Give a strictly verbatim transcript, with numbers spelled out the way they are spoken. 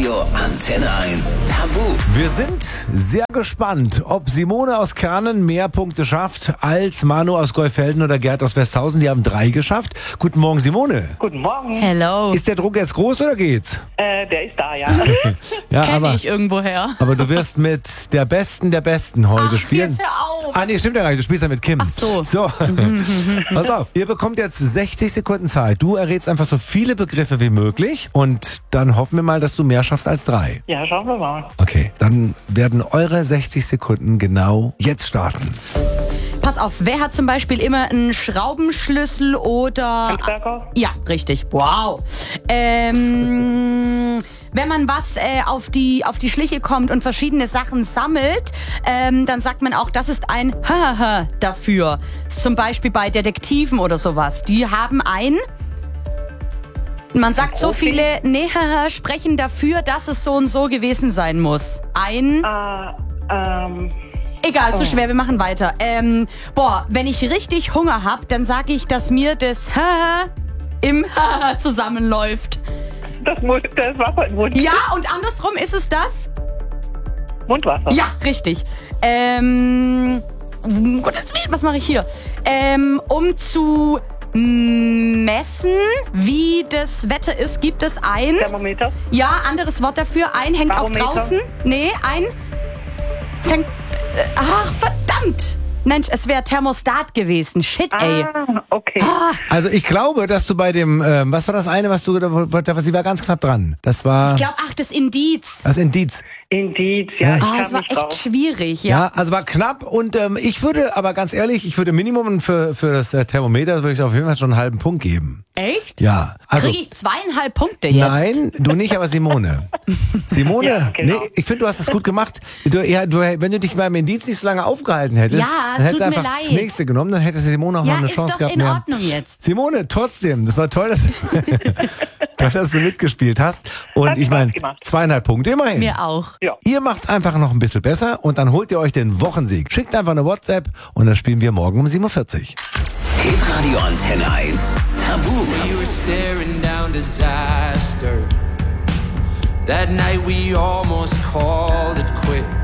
Radio Antenne eins Tabu. Wir sind sehr gespannt, ob Simone aus Kernen mehr Punkte schafft als Manu aus Golfelden oder Gerd aus Westhausen. Die haben drei geschafft. Guten Morgen, Simone. Guten Morgen. Hello. Ist der Druck jetzt groß oder geht's? Äh, der ist da, ja. Ja, Kenn aber, ich irgendwoher. aber du wirst mit der Besten der Besten heute Ach, spielen. jetzt hör auf. Ah, nee, stimmt ja gar nicht. Du spielst ja mit Kim. Ach so. So, pass auf. Ihr bekommt jetzt sechzig Sekunden Zeit. Du errätst einfach so viele Begriffe wie möglich und dann hoffen wir mal, dass du mehr schaffst als drei. Ja, schauen wir mal. Okay, dann werden eure sechzig Sekunden genau jetzt starten. Pass auf, wer hat zum Beispiel immer einen Schraubenschlüssel oder... Handwerker? Ja, richtig. Wow. Ähm... Wenn man was äh, auf die auf die Schliche kommt und verschiedene Sachen sammelt, ähm, dann sagt man auch, das ist ein Hahaha dafür. Zum Beispiel bei Detektiven oder sowas. Die haben ein... Man sagt so viele, nee, haha, sprechen dafür, dass es so und so gewesen sein muss. Ein... Äh, ähm... Egal, zu schwer, wir machen weiter. Ähm, boah, wenn ich richtig Hunger hab, dann sage ich, dass mir das Haha im Haha zusammenläuft. Das, Mund, das Wasser im Mund. Ja, und andersrum ist es das? Mundwasser. Ja, richtig. Ähm, um Gottes Willen, was mache ich hier? Ähm, um zu messen, wie das Wetter ist, gibt es ein... Thermometer. Ja, anderes Wort dafür. Ein hängt auch Barometer. draußen. Nee, ein... Es hängt, äh, ach, verdammt! Mensch, es wäre Thermostat gewesen. Shit, ey. Ah, okay. Ah, Also ich glaube, dass du bei dem, ähm, was war das eine, was du, sie war ganz knapp dran. Das war ich glaube, ach, das Indiz. das Indiz. Indiz, ja, Ja. ich Ah, kam es war nicht echt drauf. schwierig, Ja, ja. also war knapp und ähm, ich würde, aber ganz ehrlich, ich würde Minimum für, für das äh, Thermometer würde ich auf jeden Fall schon einen halben Punkt geben. Echt? Ja. Also, Kriege ich zweieinhalb Punkte jetzt? nein, du nicht, aber Simone. Simone, Ja, genau. nee, ich finde, du hast es gut gemacht. Du, ja, du, wenn du dich beim Indiz nicht so lange aufgehalten hättest, Ja, dann es hättest du tut mir einfach leid. das nächste genommen, dann hätte Simone auch Ja, noch eine ist Chance doch gehabt. in mehr. Ordnung jetzt. Simone, trotzdem, das war toll, dass, toll, dass du mitgespielt hast. Und Hat ich Spaß meine, gemacht. zweieinhalb Punkte immerhin. Mir auch. Ja. Ihr macht's einfach noch ein bisschen besser und dann holt ihr euch den Wochensieg. Schickt einfach eine WhatsApp und dann spielen wir morgen um sieben Uhr vierzig. Hitradio Antenne eins Tabu. We were staring down disaster. That night we almost called it quits.